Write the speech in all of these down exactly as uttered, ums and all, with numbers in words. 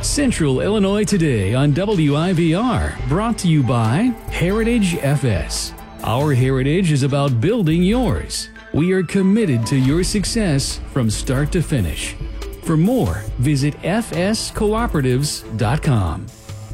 Central Illinois Today on W I V R, brought to you by Heritage F S. Our heritage is about building yours. We are committed to your success from start to finish. For more, visit f s cooperatives dot com.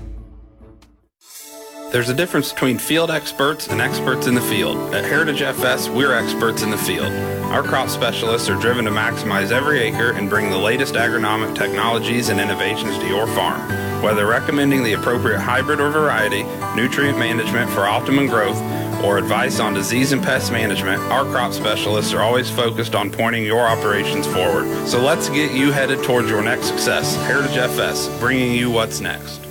There's a difference between field experts and experts in the field. At Heritage F S, we're experts in the field. Our crop specialists are driven to maximize every acre and bring the latest agronomic technologies and innovations to your farm. Whether recommending the appropriate hybrid or variety, nutrient management for optimum growth, or advice on disease and pest management, our crop specialists are always focused on pointing your operations forward. So let's get you headed towards your next success. Heritage F S, bringing you what's next.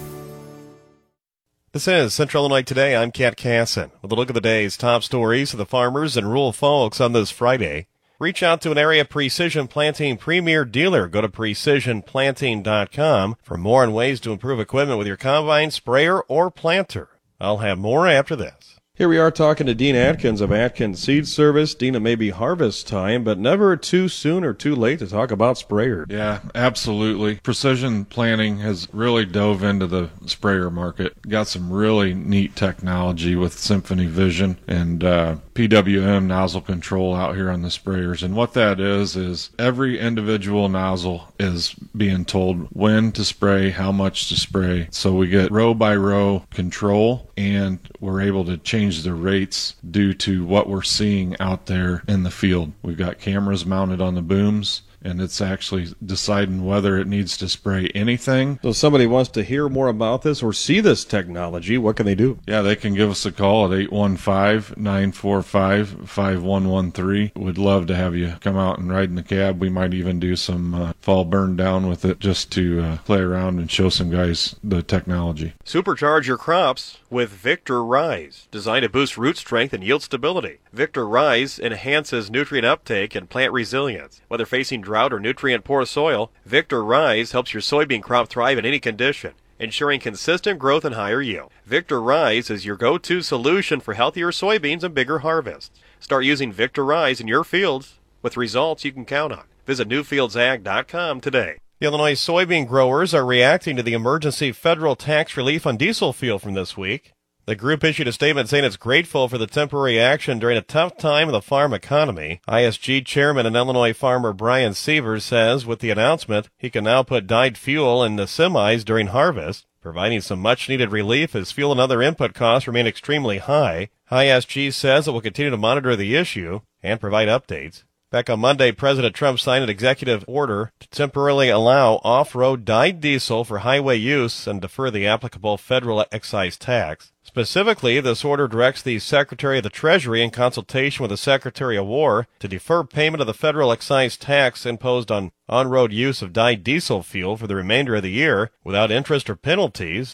This is Central Illinois Today. I'm Kat Casson with a look at the day's top stories of the farmers and rural folks on this Friday. Reach out to an area Precision Planting Premier dealer. Go to precision planting dot com for more on ways to improve equipment with your combine, sprayer, or planter. I'll have more after this. Here we are talking to Dean Atkins of Atkins Seed Service. Dean, it may be harvest time, but never too soon or too late to talk about sprayers. Yeah, absolutely. Precision Planting has really dove into the sprayer market. Got some really neat technology with Symphony Vision and uh, P W M nozzle control out here on the sprayers. And what that is, is every individual nozzle is being told when to spray, how much to spray. So we get row by row control, and we're able to change the rates due to what we're seeing out there in the field. We've got cameras mounted on the booms, and it's actually deciding whether it needs to spray anything. So if somebody wants to hear more about this or see this technology, what can they do? Yeah, they can give us a call at eight one five, nine four five, five one one three. We'd love to have you come out and ride in the cab. We might even do some uh, fall burn down with it just to uh, play around and show some guys the technology. Supercharge your crops with Victor Rise, designed to boost root strength and yield stability. Victor Rise enhances nutrient uptake and plant resilience. Whether facing drought or nutrient-poor soil, Victor Rise helps your soybean crop thrive in any condition, ensuring consistent growth and higher yield. Victor Rise is your go-to solution for healthier soybeans and bigger harvests. Start using Victor Rise in your fields with results you can count on. Visit new fields ag dot com today. The Illinois soybean growers are reacting to the emergency federal tax relief on diesel fuel from this week. The group issued a statement saying it's grateful for the temporary action during a tough time in the farm economy. I S G chairman and Illinois farmer Brian Sievers says with the announcement, he can now put dyed fuel in the semis during harvest, providing some much-needed relief as fuel and other input costs remain extremely high. I S G says it will continue to monitor the issue and provide updates. Back on Monday, President Trump signed an executive order to temporarily allow off-road dyed diesel for highway use and defer the applicable federal excise tax. Specifically, this order directs the Secretary of the Treasury in consultation with the Secretary of War to defer payment of the federal excise tax imposed on on-road use of dyed diesel fuel for the remainder of the year without interest or penalties